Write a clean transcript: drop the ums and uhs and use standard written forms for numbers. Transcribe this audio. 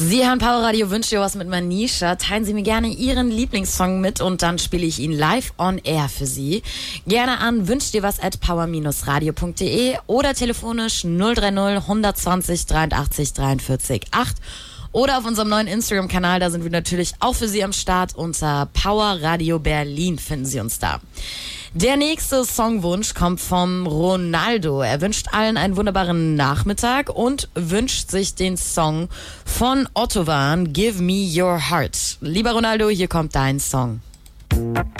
Sie hören Power Radio, wünsche dir was mit Manisha. Teilen Sie mir gerne Ihren Lieblingssong mit und dann spiele ich ihn live on air für Sie. Gerne an wünschdirwas@power-radio.de oder telefonisch 030 120 83 43 8 oder auf unserem neuen Instagram-Kanal. Da sind wir natürlich auch für Sie am Start. Unter Power Radio Berlin finden Sie uns da. Der nächste Songwunsch kommt vom Ronaldo. Er wünscht allen einen wunderbaren Nachmittag und wünscht sich den Song von Ottovan, Give Me Your Heart. Lieber Ronaldo, hier kommt dein Song.